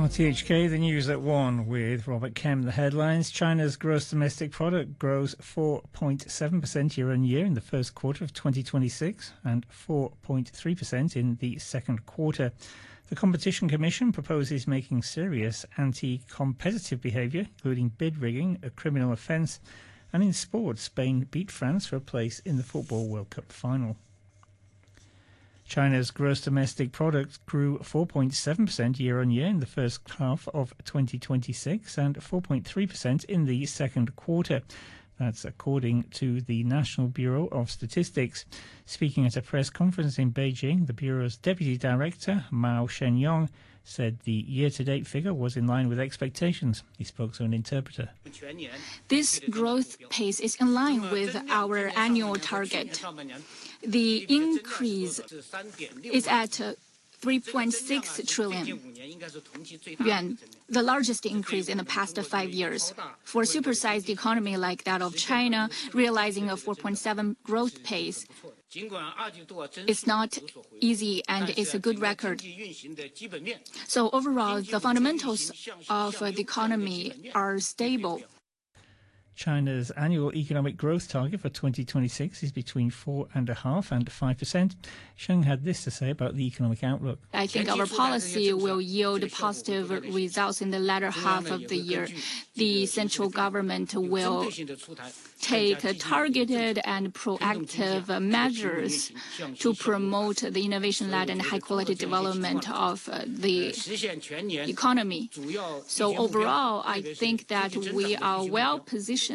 RTHK, the news at 1 with Robert Kemp. The headlines: China's gross domestic product grows 4.7% year-on-year in the first quarter of 2026 and 4.3% in the second quarter. The Competition Commission proposes making serious anti-competitive behaviour, including bid rigging, a criminal offence. And in sports, Spain beat France for a place in the Football World Cup final. China's gross domestic product grew 4.7% year-on-year in the first half of 2026 and 4.3% in the second quarter. That's according to the National Bureau of Statistics. Speaking at a press conference in Beijing, the Bureau's Deputy Director, Mao Shenyong, said the year-to-date figure was in line with expectations. He spoke to an interpreter. This growth pace is in line with our annual target. The increase is at 3.6 trillion yuan, the largest increase in the past 5 years. For a supersized economy like that of China, realizing a 4.7 growth pace, it's not easy and it's a good record. So overall, the fundamentals of the economy are stable. China's annual economic growth target for 2026 is between 4.5% and 5%. Sheng had this to say about the economic outlook. I think our policy will yield positive results in the latter half of the year. The central government will take targeted and proactive measures to promote the innovation-led and high-quality development of the economy. So overall, I think that we are well positioned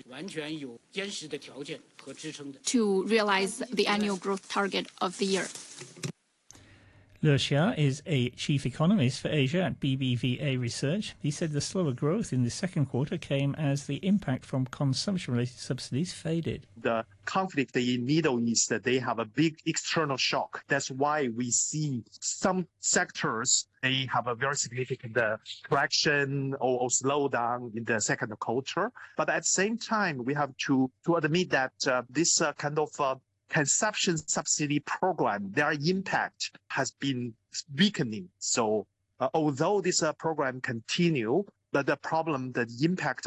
to realize the annual growth target of the year. Le Xia is a chief economist for Asia at BBVA Research. He said the slower growth in the second quarter came as the impact from consumption-related subsidies faded. The conflict in Middle East, they have a big external shock. That's why we see some sectors, they have a very significant correction or slowdown in the second quarter. But at the same time, we have to admit that this kind of consumption subsidy program, their impact has been weakening. So although this program continue, but the impact